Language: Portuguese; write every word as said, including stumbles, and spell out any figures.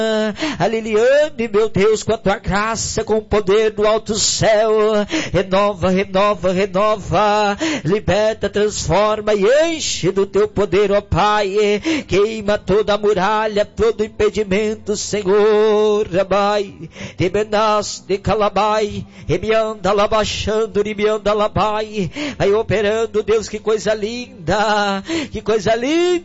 a Liliane, meu Deus, com a tua graça, com o poder do alto céu, renova, renova, renova, liberta, transforma e enche do teu poder, ó Pai, queima toda a muralha, todo impedimento, Senhor, Rabai, de Benas, de Calabai, Remianda, Labachando, Remianda, Labai, vai operando, Deus, que coisa linda, que coisa linda,